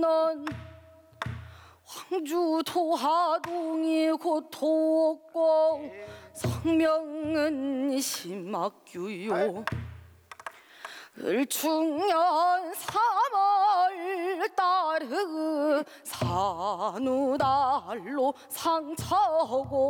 넌 황주 도하동이 고토옥고 성명은 심학규요. 을충년 3월 달의 산우달로 상처고